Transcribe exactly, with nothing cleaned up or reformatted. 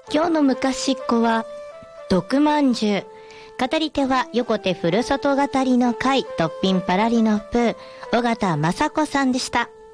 今日の昔っ子は毒まんじゅう。語り手は横手ふるさと語りの会、トッピンパラリのプー、尾形雅子さんでした。